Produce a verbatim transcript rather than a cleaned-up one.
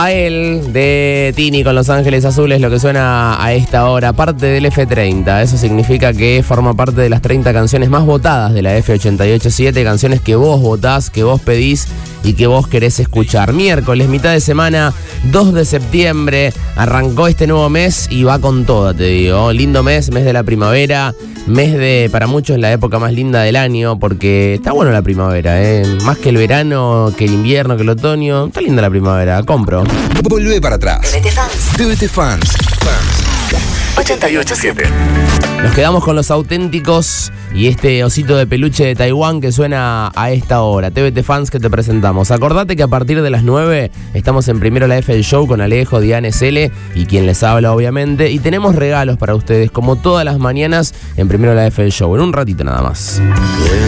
Fael de Tini con Los Ángeles Azules, lo que suena a esta hora, parte del F treinta. Eso significa que forma parte de las treinta canciones más votadas de la F ochenta y ocho siete, canciones que vos votás, que vos pedís y que vos querés escuchar. Miércoles, mitad de semana, dos de septiembre, arrancó este nuevo mes y va con toda, te digo. Lindo mes, mes de la primavera, mes de, para muchos, la época más linda del año, porque está bueno la primavera, ¿eh? Más que el verano, que el invierno, que el otoño, está linda la primavera, compro. Volvé para atrás. T V T Fans. T V T Fans. ochenta y ocho siete. Nos quedamos con los auténticos y este osito de peluche de Taiwán que suena a esta hora. T V T Fans que te presentamos. Acordate que a partir de las nueve estamos en Primero la F del Show con Alejo, Diana S L y quien les habla, obviamente. Y tenemos regalos para ustedes, como todas las mañanas en Primero la F del Show. En un ratito nada más.